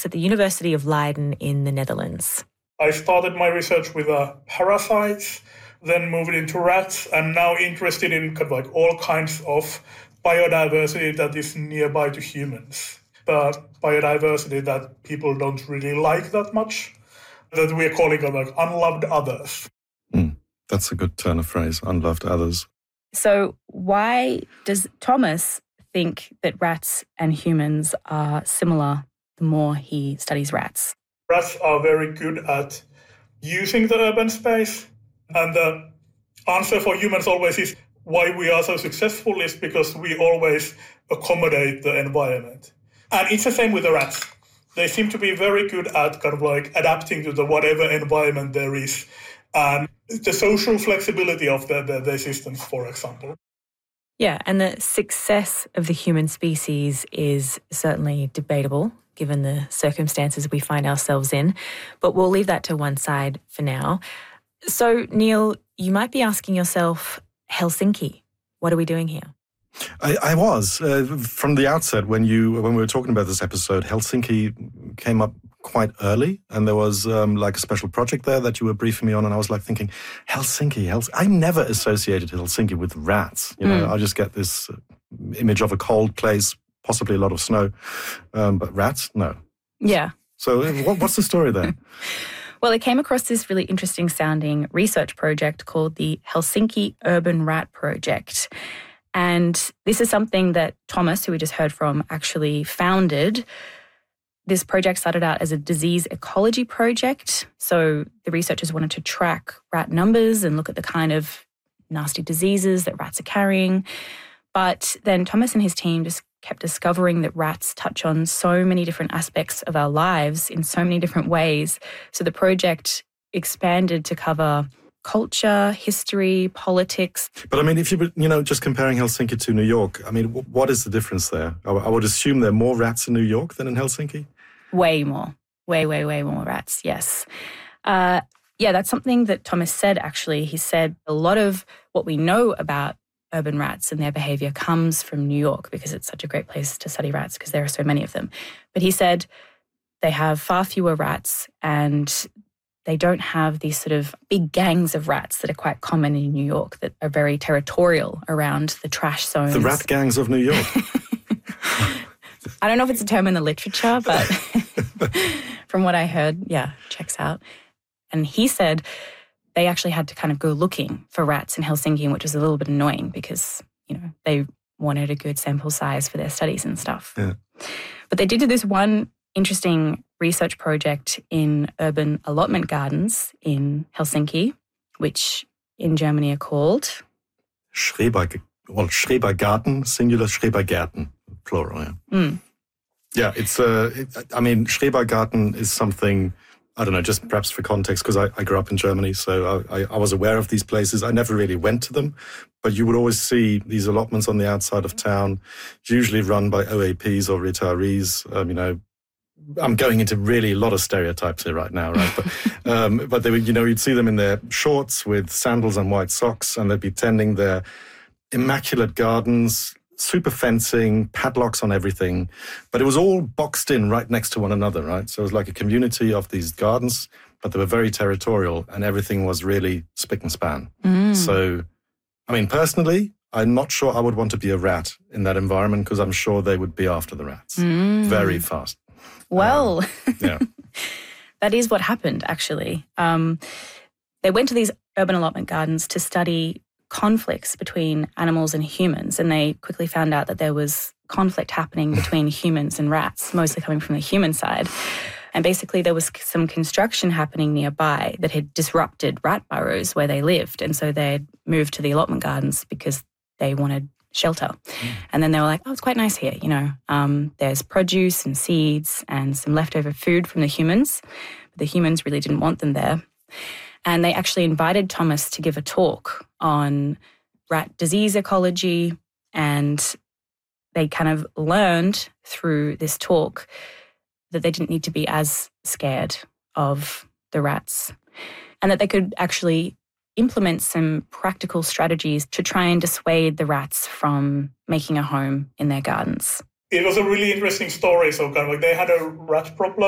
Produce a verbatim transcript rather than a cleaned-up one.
works at the University of Leiden in the Netherlands. I started my research with uh, parasites, then moved into rats, and now interested in kind of like all kinds of biodiversity that is nearby to humans. But biodiversity that people don't really like that much, that we're calling them like unloved others. Mm, that's a good turn of phrase, unloved others. So why does Thomas think that rats and humans are similar the more he studies rats? Rats are very good at using the urban space. And the answer for humans always is why we are so successful is because we always accommodate the environment. And it's the same with the rats. They seem to be very good at kind of like adapting to the whatever environment there is. And the social flexibility of the, the, the systems, for example. Yeah, and the success of the human species is certainly debatable, given the circumstances we find ourselves in. But we'll leave that to one side for now. So, Neil, you might be asking yourself, Helsinki, what are we doing here? I, I was. Uh, from the outset, when you when we were talking about this episode, Helsinki came up quite early, and there was um, like a special project there that you were briefing me on, and I was like thinking, Helsinki, Hels- I never associated Helsinki with rats. You know, mm. I just get this image of a cold place, possibly a lot of snow, um, but rats, no. Yeah. So what, what's the story there? Well, it came across this really interesting sounding research project called the Helsinki Urban Rat Project. And this is something that Thomas, who we just heard from, actually founded. This project started out as a disease ecology project. So the researchers wanted to track rat numbers and look at the kind of nasty diseases that rats are carrying. But then Thomas and his team just kept discovering that rats touch on so many different aspects of our lives in so many different ways. So the project expanded to cover culture, history, politics. But I mean, if you were, you know, just comparing Helsinki to New York, I mean, what is the difference there? I, I would assume there are more rats in New York than in Helsinki? Way more. Way, way, way more rats, yes. Uh, yeah, that's something that Thomas said, actually. He said a lot of what we know about urban rats and their behaviour comes from New York because it's such a great place to study rats because there are so many of them. But he said they have far fewer rats and they don't have these sort of big gangs of rats that are quite common in New York that are very territorial around the trash zones. The rat gangs of New York. I don't know if it's a term in the literature, but from what I heard, yeah, checks out. And he said they actually had to kind of go looking for rats in Helsinki, which was a little bit annoying because, you know, they wanted a good sample size for their studies and stuff. Yeah. But they did do this one interesting research project in urban allotment gardens in Helsinki, which in Germany are called Schreber, well, Schrebergarten, singular Schrebergärten, plural. Yeah, mm. yeah. It's. Uh, it, I mean, Schrebergarten is something. I don't know. Just perhaps for context, because I, I grew up in Germany, so I, I was aware of these places. I never really went to them, but you would always see these allotments on the outside of town, usually run by O A Ps or retirees. Um, you know. I'm going into really a lot of stereotypes here right now, right? But, um, but they would, you know, you'd see them in their shorts with sandals and white socks, and they'd be tending their immaculate gardens, super fencing, padlocks on everything. But it was all boxed in right next to one another, right? So it was like a community of these gardens, but they were very territorial, and everything was really spick and span. Mm. So, I mean, personally, I'm not sure I would want to be a rat in that environment because I'm sure they would be after the rats mm. very fast. Well, um, yeah. That is what happened, actually. Um, they went to these urban allotment gardens to study conflicts between animals and humans, and they quickly found out that there was conflict happening between humans and rats, mostly coming from the human side. And basically there was some construction happening nearby that had disrupted rat burrows where they lived, and so they had moved to the allotment gardens because they wanted shelter. Mm. And then they were like, oh, it's quite nice here, you know. Um, there's produce and seeds and some leftover food from the humans. But the humans really didn't want them there. And they actually invited Thomas to give a talk on rat disease ecology, and they kind of learned through this talk that they didn't need to be as scared of the rats and that they could actually implement some practical strategies to try and dissuade the rats from making a home in their gardens. It was a really interesting story. So kind of like they had a rat problem